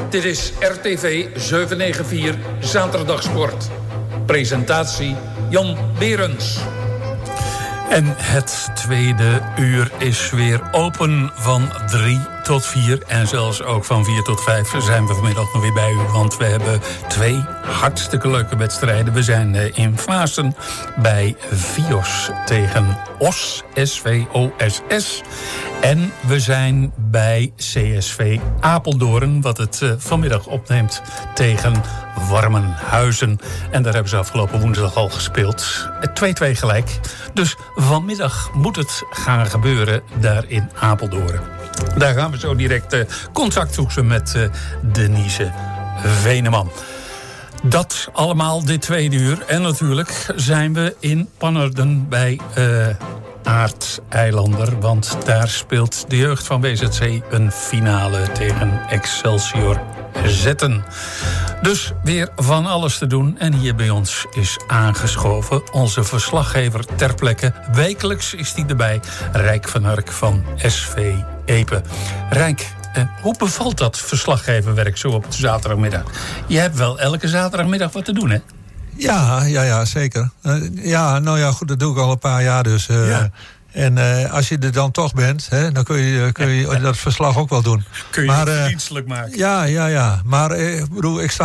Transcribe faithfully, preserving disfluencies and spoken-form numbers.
Dit is R T V zevenhonderdnegenennegentig Zaterdagsport. Presentatie Jan Berends. En het tweede uur is weer open van drie tot vier. En zelfs ook van vier tot vijf zijn we vanmiddag nog weer bij u. Want we hebben twee hartstikke leuke wedstrijden. We zijn in Vaassen bij Vios tegen O S, S V O S S. En we zijn bij C S V Apeldoorn, wat het uh, vanmiddag opneemt tegen Warmenhuizen. En daar hebben ze afgelopen woensdag al gespeeld. twee-twee gelijk. Dus vanmiddag moet het gaan gebeuren daar in Apeldoorn. Daar gaan we zo direct uh, contact zoeken met uh, Denise Veneman. Dat allemaal dit tweede uur. En natuurlijk zijn we in Pannerden bij uh, Aartseilander. Want daar speelt de jeugd van W Z C een finale tegen Excelsior Zetten. Dus weer van alles te doen. En hier bij ons is aangeschoven onze verslaggever ter plekke. Wekelijks is die erbij. Rijk van Ark van S V Epe. Rijk, eh, hoe bevalt dat verslaggeverwerk zo op de zaterdagmiddag? Je hebt wel elke zaterdagmiddag wat te doen, hè? Ja, ja, ja, zeker. Uh, ja, nou ja, goed, dat doe ik al een paar jaar dus. Uh, ja. En uh, als je er dan toch bent, hè, dan kun je, kun je dat verslag ook wel doen. Kun je maar, het uh, verdienstelijk maken. Ja, ja, ja. Maar uh, ik bedoel, ik sta